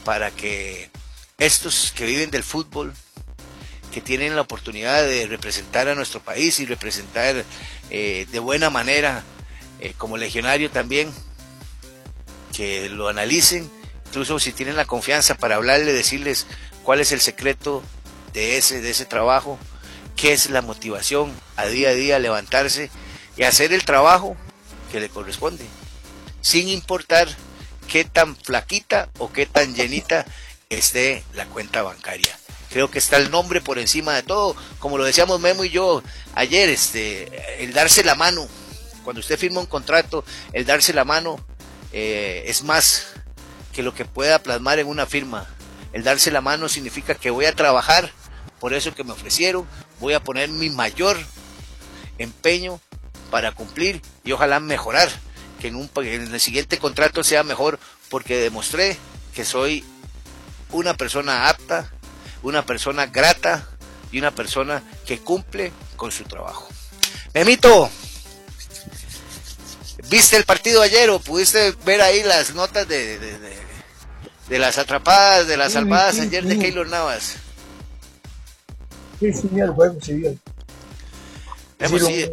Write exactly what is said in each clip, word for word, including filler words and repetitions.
para que estos que viven del fútbol, que tienen la oportunidad de representar a nuestro país y representar eh, de buena manera eh, como legionario también, que lo analicen, incluso si tienen la confianza para hablarle, decirles cuál es el secreto de ese, de ese trabajo, qué es la motivación a día a día, levantarse y hacer el trabajo que le corresponde, sin importar qué tan flaquita o qué tan llenita esté la cuenta bancaria. Creo que está el nombre por encima de todo, como lo decíamos Memo y yo ayer, este, el darse la mano, cuando usted firma un contrato, el darse la mano eh, es más que lo que pueda plasmar en una firma. El darse la mano significa que voy a trabajar por eso que me ofrecieron, voy a poner mi mayor empeño para cumplir y ojalá mejorar, que en, un, en el siguiente contrato sea mejor, porque demostré que soy una persona apta, una persona grata y una persona que cumple con su trabajo. Memito, ¿viste el partido ayer o pudiste ver ahí las notas de, de, de, de las atrapadas, de las salvadas sí, sí, ayer sí. de Keylor Navas? Sí, sí, el juego, sí, bien. Hemos sí,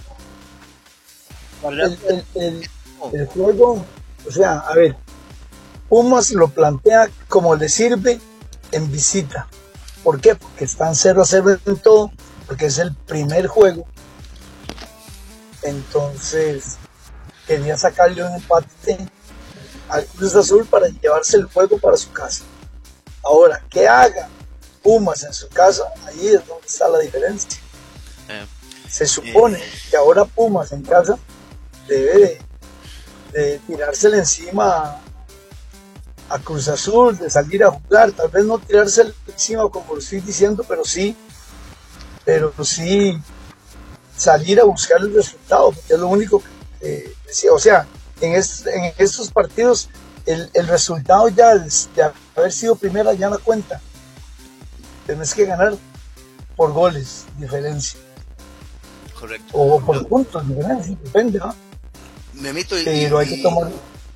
el, el, el, el juego, o sea, a ver, Pumas lo plantea como le sirve en visita. ¿Por qué? Porque están cero a cero en todo, porque es el primer juego. Entonces, quería sacarle un empate al Cruz Azul para llevarse el juego para su casa. Ahora, ¿qué haga Pumas en su casa? Ahí es donde está la diferencia. Eh, Se supone eh, que ahora Pumas en casa debe de, de tirársele encima a Cruz Azul, de salir a jugar, tal vez no tirársele encima como lo estoy diciendo, pero sí, pero sí salir a buscar el resultado, porque es lo único que decía, o sea, en, es, en estos partidos el, el resultado ya de, de haber sido primera ya no cuenta, tenés que ganar por goles, diferencia. Correcto. O por puntos, diferencia, depende, ¿no? Memito, y, pero hay que tomar...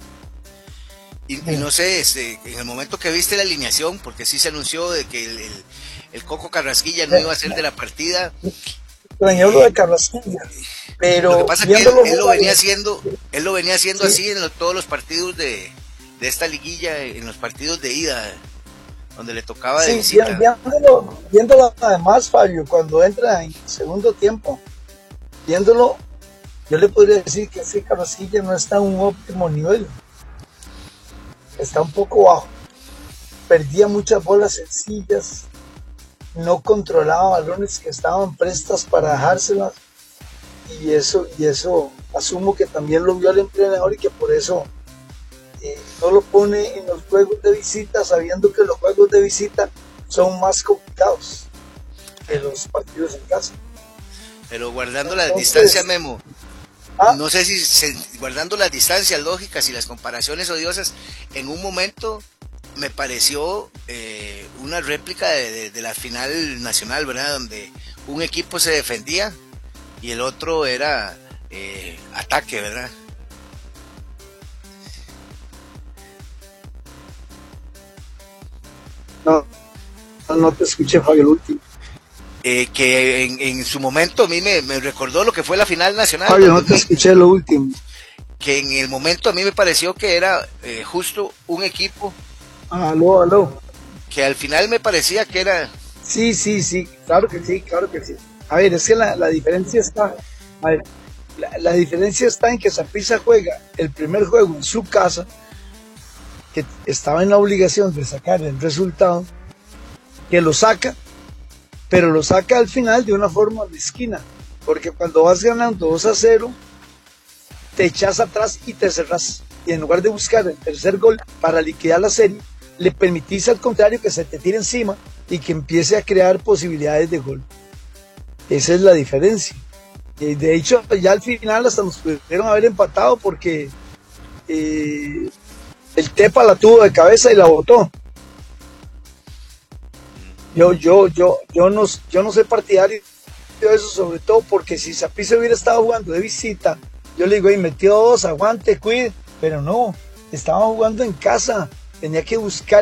Y, y no sé, este, en el momento que viste la alineación, porque sí se anunció de que el, el, el Coco Carrasquilla no iba a ser de la partida. Extrañó lo de Carrasquilla, pero lo que pasa es que él, él lo venía haciendo, él lo venía haciendo sí. así en lo, todos los partidos de, de esta liguilla, en los partidos de ida, donde le tocaba de sí, visita. Viéndolo, viéndolo además, Fabio, cuando entra en segundo tiempo, viéndolo, yo le podría decir que ese Carrasquilla no está a un óptimo nivel. Está un poco bajo, perdía muchas bolas sencillas, no controlaba balones que estaban prestas para dejárselas, y eso, y eso asumo que también lo vio el entrenador y que por eso eh, no lo pone en los juegos de visita, sabiendo que los juegos de visita son más complicados que los partidos en casa. Pero guardando la distancia, Memo, ¿Ah? no sé si se, guardando las distancias lógicas y las comparaciones odiosas, en un momento me pareció eh, una réplica de, de, de la final nacional, ¿verdad? Donde un equipo se defendía y el otro era eh, ataque, ¿verdad? No, no te escuché, Fabio, el último. Eh, que en, en su momento a mí me, me recordó lo que fue la final nacional. Fabio, no te escuché lo último. Que en el momento a mí me pareció que era eh, justo un equipo. Ah, aló, aló. Que al final me parecía que era... Sí, sí, sí, claro que sí, claro que sí. A ver, es que la, la diferencia está... A ver, la, la diferencia está en que Saprissa juega el primer juego en su casa, que estaba en la obligación de sacar el resultado, que lo saca, pero lo saca al final de una forma mezquina, porque cuando vas ganando dos a cero, te echas atrás y te cerras, y en lugar de buscar el tercer gol para liquidar la serie, le permitís al contrario que se te tire encima y que empiece a crear posibilidades de gol. Esa es la diferencia. Y de hecho, ya al final hasta nos pudieron haber empatado porque eh, el Tepa la tuvo de cabeza y la botó. Yo, yo, yo, yo no, yo no soy partidario de eso, sobre todo porque si Saprissa hubiera estado jugando de visita, yo le digo, y metió dos, aguante, cuide, pero no, estaba jugando en casa, tenía que buscar